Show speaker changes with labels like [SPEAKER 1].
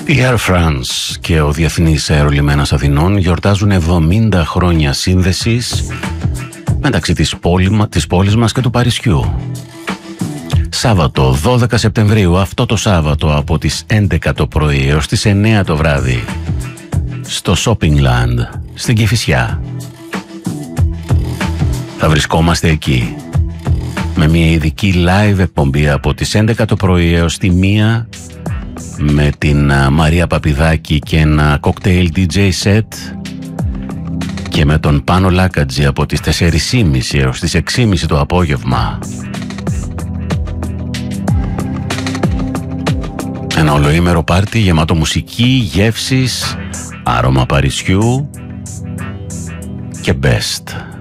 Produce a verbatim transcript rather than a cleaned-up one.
[SPEAKER 1] Η Air France και ο Διεθνής Αερολιμένας Αθηνών γιορτάζουν εβδομήντα χρόνια σύνδεσης μεταξύ της, πόλη, της πόλης μας και του Παρισιού. Σάββατο δώδεκα Σεπτεμβρίου, αυτό το Σάββατο από τις έντεκα το πρωί έως τις εννέα το βράδυ, στο Shopping Land, στην Κηφισιά. Θα βρισκόμαστε εκεί με μια ειδική live εκπομπή από τις έντεκα το πρωί έως τη μία, με την Μαρία Παπηδάκη και ένα cocktail ντι τζέι set, και με τον Πάνο Λάκατζη από τις τέσσερις και μισή έως τις έξι και μισή το απόγευμα. Ένα ολοήμερο πάρτι γεμάτο μουσική, γεύσεις, άρωμα Παρισιού και best.